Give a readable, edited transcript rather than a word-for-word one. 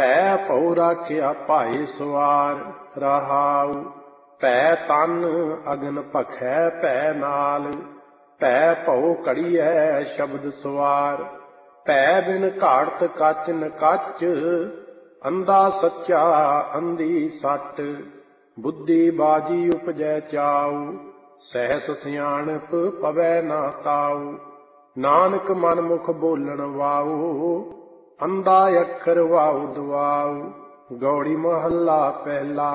ਭੈ ਭਉ ਰਾਖਿਆ ਭਾਈ ਸਵਾਰ ਰਹਾਉ। ਭੈ ਤਨ ਅਗਨ ਭਖੈ ਭੈ ਨਾਲ, ਭੈ ਭਉ ਘੜੀਐ ਸ਼ਬਦ ਸਵਾਰ। ਭੈ ਬਿਨ ਘਾੜਤ ਕੱਚ ਨ ਕੱਚ, ਅੰਧਾ ਸੱਚਾ ਅੰਧੀ ਸੱਟ। ਬੁੱਧੀ ਬਾਜੀ ਉਪਜੈ ਚਾਉ, ਸਹਿਸ ਸਿਆਣਪ ਪਵੈ ਨਾ ਤਾਉ। ਨਾਨਕ ਮਨ ਮੁਖ ਬੋਲਣ ਵਾਉ, ਅੰਧਾ ਅੱਖਰ ਵਾਉ ਦਵਾਉ। ਗੌੜੀ ਮਹੱਲਾ ਪਹਿਲਾ।